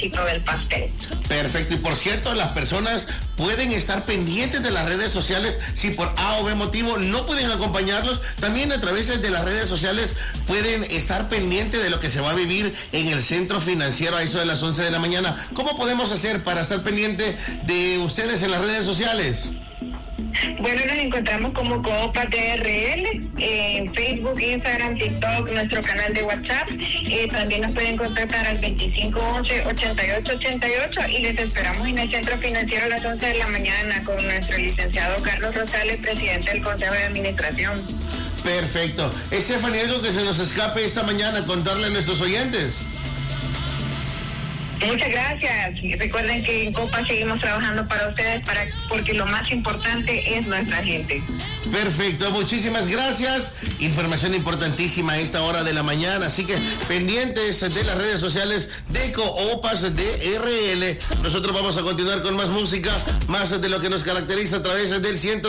pedacito del pastel. Perfecto, y por cierto, las personas pueden estar pendientes de las redes sociales si por A o B motivo no pueden acompañarlos. También a través de las redes sociales pueden estar pendientes de lo que se va a vivir en el centro financiero a eso de las 11 de la mañana. ¿Cómo podemos hacer para estar pendiente de ustedes en las redes sociales? Bueno, nos encontramos como Coopa TRL en Facebook, Instagram, TikTok, nuestro canal de WhatsApp. También nos pueden contactar al 2511-8888 y les esperamos en el Centro Financiero a las 11 de la mañana con nuestro licenciado Carlos Rosales, presidente del Consejo de Administración. Perfecto. Stephanie, algo que se nos escape esta mañana contarle a nuestros oyentes. Muchas gracias. Y recuerden que en Copa seguimos trabajando para ustedes porque lo más importante es nuestra gente. Perfecto, muchísimas gracias. Información importantísima a esta hora de la mañana, así que pendientes de las redes sociales de Coopas DRL. Nosotros vamos a continuar con más música, más de lo que nos caracteriza a través del 100.